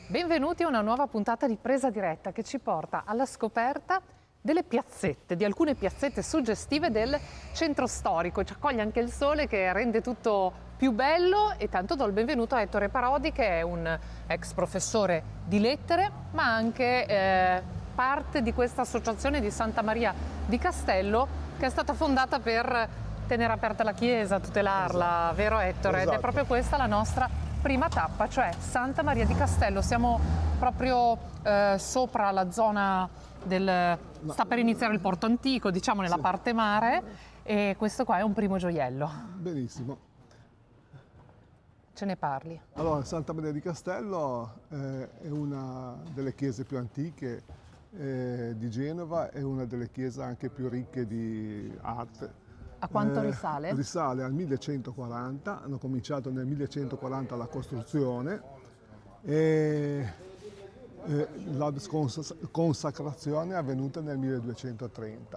Benvenuti a una nuova puntata di Presa Diretta che ci porta alla scoperta delle piazzette, di alcune piazzette suggestive del centro storico. Ci accoglie anche il sole che rende tutto più bello e tanto do il benvenuto a Ettore Parodi, che è un ex professore di lettere ma anche parte di questa associazione di Santa Maria di Castello che è stata fondata per tenere aperta la chiesa, tutelarla, esatto. Vero Ettore? Esatto. Ed è proprio questa la nostra prima tappa, cioè Santa Maria di Castello. Siamo proprio sopra la zona del... sta per iniziare il Porto Antico, diciamo nella parte mare, e questo qua è un primo gioiello. Benissimo. Ce ne parli? Allora, Santa Maria di Castello è una delle chiese più antiche di Genova, è una delle chiese anche più ricche di arte. A quanto risale? Risale al 1140, hanno cominciato nel 1140 la costruzione e la consacrazione è avvenuta nel 1230.